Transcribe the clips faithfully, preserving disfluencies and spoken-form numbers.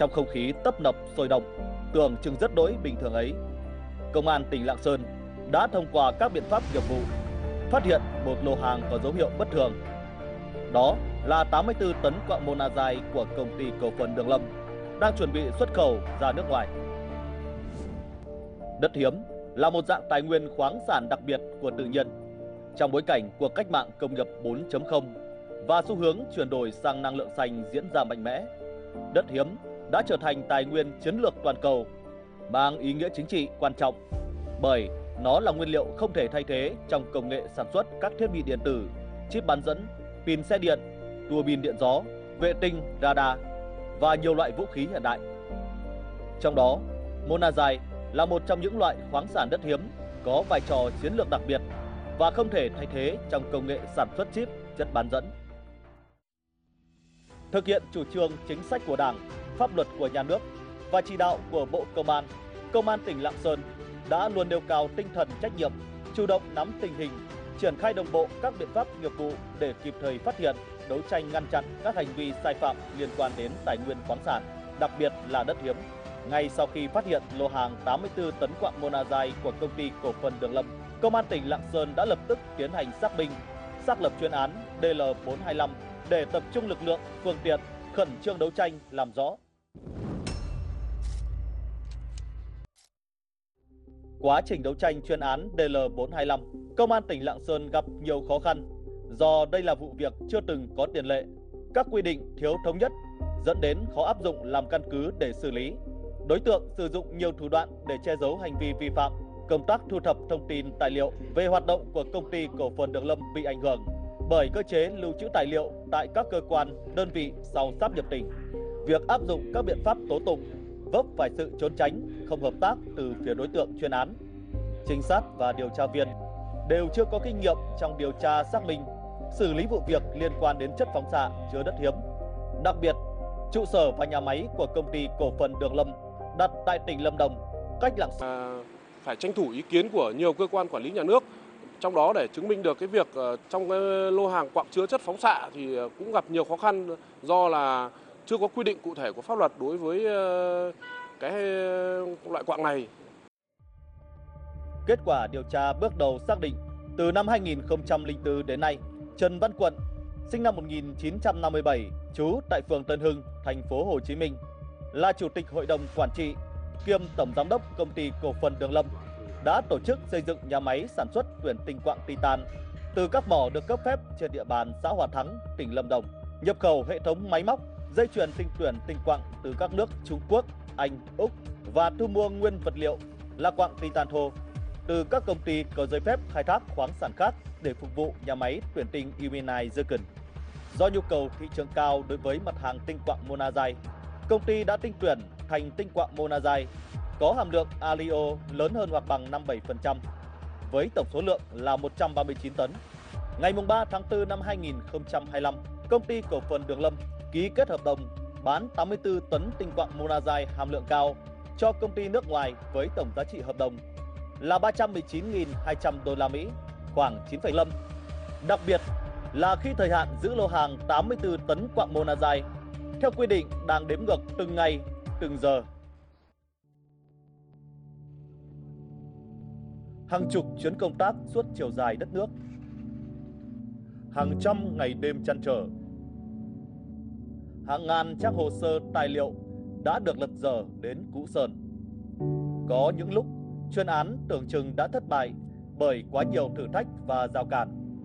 Trong không khí tấp nập sôi động, tưởng chừng rất đỗi bình thường ấy, Công an tỉnh Lạng Sơn đã thông qua các biện pháp nghiệp vụ phát hiện một lô hàng có dấu hiệu bất thường. Đó là tám mươi tư tấn quạng monazite của công ty cổ phần Đường Lâm đang chuẩn bị xuất khẩu ra nước ngoài. Đất hiếm là một dạng tài nguyên khoáng sản đặc biệt của tự nhiên. Trong bối cảnh cuộc cách mạng công nghiệp bốn chấm không và xu hướng chuyển đổi sang năng lượng xanh diễn ra mạnh mẽ, đất hiếm đã trở thành tài nguyên chiến lược toàn cầu, mang ý nghĩa chính trị quan trọng bởi nó là nguyên liệu không thể thay thế trong công nghệ sản xuất các thiết bị điện tử, chip bán dẫn, pin xe điện, tua bin điện gió, vệ tinh, radar và nhiều loại vũ khí hiện đại. Trong đó, monazite là một trong những loại khoáng sản đất hiếm có vai trò chiến lược đặc biệt và không thể thay thế trong công nghệ sản xuất chip, chất bán dẫn. Thực hiện chủ trương chính sách của Đảng, pháp luật của nhà nước và chỉ đạo của Bộ Công an, Công an tỉnh Lạng Sơn đã luôn nêu cao tinh thần trách nhiệm, chủ động nắm tình hình, triển khai đồng bộ các biện pháp nghiệp vụ để kịp thời phát hiện, đấu tranh ngăn chặn các hành vi sai phạm liên quan đến tài nguyên khoáng sản, đặc biệt là đất hiếm. Ngay sau khi phát hiện lô hàng tám mươi tư tấn quạng monazite của công ty cổ phần Đường Lâm, Công an tỉnh Lạng Sơn đã lập tức tiến hành xác minh, xác lập chuyên án D L bốn hai lăm để tập trung lực lượng, phương tiện, khẩn trương đấu tranh làm rõ. Quá trình đấu tranh chuyên án D L bốn hai lăm, Công an tỉnh Lạng Sơn gặp nhiều khó khăn do đây là vụ việc chưa từng có tiền lệ, các quy định thiếu thống nhất dẫn đến khó áp dụng làm căn cứ để xử lý. Đối tượng sử dụng nhiều thủ đoạn để che giấu hành vi vi phạm. Công tác thu thập thông tin tài liệu về hoạt động của công ty cổ phần Đường Lâm bị ảnh hưởng bởi cơ chế lưu trữ tài liệu tại các cơ quan, đơn vị sau sáp nhập tỉnh. Việc áp dụng các biện pháp tố tụng vấp phải sự trốn tránh, không hợp tác từ phía đối tượng chuyên án. Trinh sát và điều tra viên đều chưa có kinh nghiệm trong điều tra xác minh, xử lý vụ việc liên quan đến chất phóng xạ chứa đất hiếm. Đặc biệt, trụ sở và nhà máy của công ty cổ phần Đường Lâm đặt tại tỉnh Lâm Đồng, cách Lạng Sơn. À, phải tranh thủ ý kiến của nhiều cơ quan quản lý nhà nước, trong đó để chứng minh được cái việc trong cái lô hàng quặng chứa chất phóng xạ thì cũng gặp nhiều khó khăn do là chưa có quy định cụ thể của pháp luật đối với cái loại quặng này. Kết quả điều tra bước đầu xác định, từ năm hai nghìn không trăm lẻ bốn đến nay, Trần Văn Quận, sinh năm một nghìn chín trăm năm mươi bảy, trú tại phường Tân Hưng, thành phố Hồ Chí Minh, là chủ tịch hội đồng quản trị kiêm tổng giám đốc công ty cổ phần Đường Lâm, đã tổ chức xây dựng nhà máy sản xuất tuyển tinh quặng titan từ các mỏ được cấp phép trên địa bàn xã Hòa Thắng, tỉnh Lâm Đồng, nhập khẩu hệ thống máy móc, dây chuyền tinh tuyển tinh quặng từ các nước Trung Quốc, Anh, Úc và thu mua nguyên vật liệu là quặng titan thô từ các công ty có giấy phép khai thác khoáng sản khác để phục vụ nhà máy tuyển tinh Uminai Zircon. Do nhu cầu thị trường cao đối với mặt hàng tinh quặng monazite, công ty đã tinh tuyển thành tinh quặng monazite có hàm lượng alio lớn hơn hoặc bằng năm mươi bảy phần trăm với tổng số lượng là một trăm ba mươi chín tấn. Ngày ba tháng tư năm hai nghìn không trăm hai mươi lăm, công ty cổ phần Đường Lâm ký kết hợp đồng bán tám mươi tư tấn tinh quặng monazite hàm lượng cao cho công ty nước ngoài với tổng giá trị hợp đồng là ba trăm mười chín nghìn hai trăm đô la Mỹ, khoảng chín phẩy năm. Đặc biệt là khi thời hạn giữ lô hàng tám mươi tư tấn quặng monazite theo quy định đang đếm ngược từng ngày, từng giờ. Hàng chục chuyến công tác suốt chiều dài đất nước, hàng trăm ngày đêm trăn trở, hàng ngàn trang hồ sơ tài liệu đã được lật dở đến cũ sơn. Có những lúc chuyên án tưởng chừng đã thất bại bởi quá nhiều thử thách và rào cản.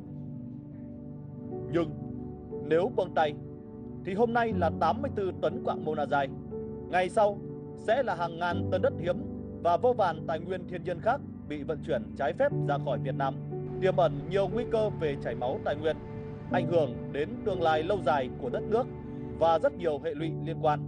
Nhưng nếu buông tay thì hôm nay là tám mươi tư tấn quặng monazite, ngày sau sẽ là hàng ngàn tấn đất hiếm và vô vàn tài nguyên thiên nhiên khác bị vận chuyển trái phép ra khỏi Việt Nam, tiềm ẩn nhiều nguy cơ về chảy máu tài nguyên, ảnh hưởng đến tương lai lâu dài của đất nước và rất nhiều hệ lụy liên quan.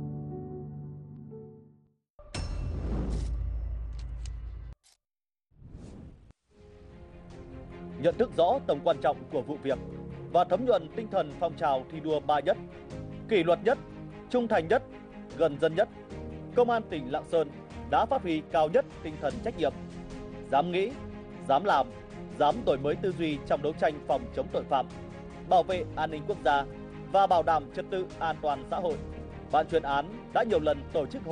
Nhận thức rõ tầm quan trọng của vụ việc và thấm nhuần tinh thần phong trào thi đua ba nhất: kỷ luật nhất, trung thành nhất, gần dân nhất, Công an tỉnh Lạng Sơn đã phát huy cao nhất tinh thần trách nhiệm, dám nghĩ, dám làm, dám đổi mới tư duy trong đấu tranh phòng chống tội phạm, bảo vệ an ninh quốc gia và bảo đảm trật tự an toàn xã hội. Ban chuyên án đã nhiều lần tổ chức